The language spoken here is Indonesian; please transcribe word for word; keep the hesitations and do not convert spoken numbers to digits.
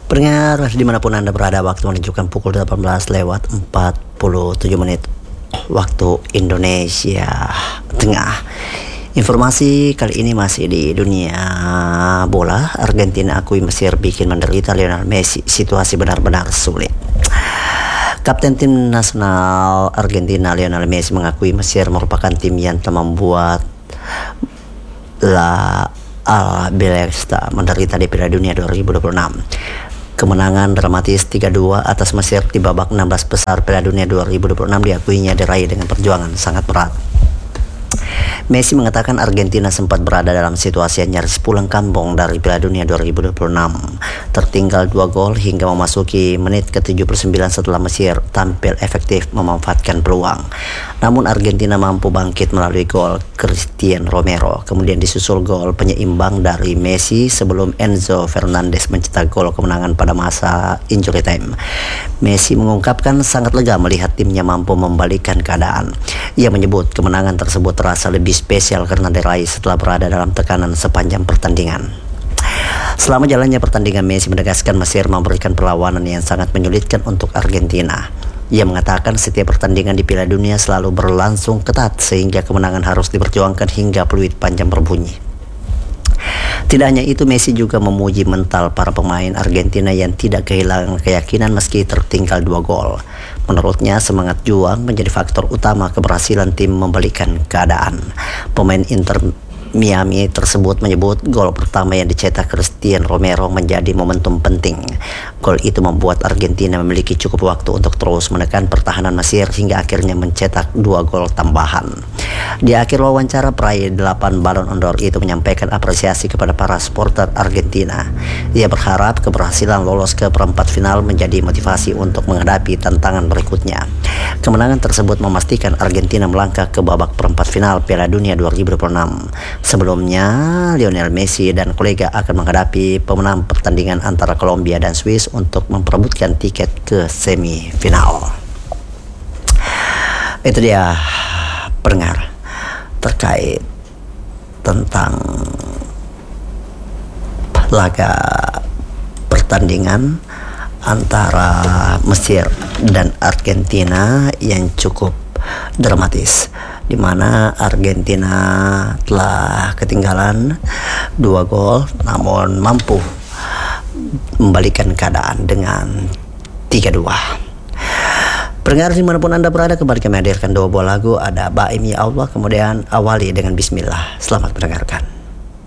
Pendengar dimanapun Anda berada, waktu menunjukkan pukul delapan belas lewat empat puluh tujuh menit waktu Indonesia Tengah. Informasi kali ini masih di dunia bola. Argentina akui Mesir bikin menderita Lionel Messi. Situasi benar-benar sulit. Kapten tim nasional Argentina Lionel Messi mengakui Mesir merupakan tim yang telah membuat La Albiceleste menderita di Piala Dunia dua ribu dua puluh enam. Kemenangan dramatis tiga dua atas Mesir di babak enam belas besar Piala Dunia dua ribu dua puluh enam diakuinya diraih dengan perjuangan sangat berat. Messi mengatakan Argentina sempat berada dalam situasi yang nyaris pulang kampung dari Piala Dunia dua ribu dua puluh enam. Tertinggal dua gol hingga memasuki menit ke tujuh puluh sembilan setelah Mesir tampil efektif memanfaatkan peluang. Namun Argentina mampu bangkit melalui gol Cristian Romero. Kemudian disusul gol penyeimbang dari Messi sebelum Enzo Fernandez mencetak gol kemenangan pada masa injury time. Messi mengungkapkan sangat lega melihat timnya mampu membalikan keadaan. Ia menyebut kemenangan tersebut terasa lebih spesial karena diraih setelah berada dalam tekanan sepanjang pertandingan. Selama jalannya pertandingan, Messi menegaskan Mesir memberikan perlawanan yang sangat menyulitkan untuk Argentina. Ia mengatakan setiap pertandingan di Piala Dunia selalu berlangsung ketat sehingga kemenangan harus diperjuangkan hingga peluit panjang berbunyi. Tidak hanya itu, Messi juga memuji mental para pemain Argentina yang tidak kehilangan keyakinan meski tertinggal dua gol. Menurutnya, semangat juang menjadi faktor utama keberhasilan tim membalikan keadaan. Pemain Inter Miami tersebut menyebut gol pertama yang dicetak Cristian Romero menjadi momentum penting. Gol itu membuat Argentina memiliki cukup waktu untuk terus menekan pertahanan Mesir hingga akhirnya mencetak dua gol tambahan. Di akhir wawancara, peraih delapan Ballon d'Or itu menyampaikan apresiasi kepada para supporter Argentina. Ia berharap keberhasilan lolos ke perempat final menjadi motivasi untuk menghadapi tantangan berikutnya. Kemenangan tersebut memastikan Argentina melangkah ke babak perempat final Piala Dunia dua ribu dua puluh enam. Sebelumnya, Lionel Messi dan kolega akan menghadapi pemenang pertandingan antara Kolombia dan Swiss untuk memperebutkan tiket ke semifinal. Itu dia pendengar terkait tentang laga pertandingan antara Mesir dan Argentina yang cukup dramatis, di mana Argentina telah ketinggalan dua gol namun mampu membalikan keadaan dengan tiga dua. Pendengar dimanapun Anda berada, kembali kami hadirkan dua buah lagu. Ada Baim Ya Allah, kemudian awali dengan Bismillah. Selamat mendengarkan.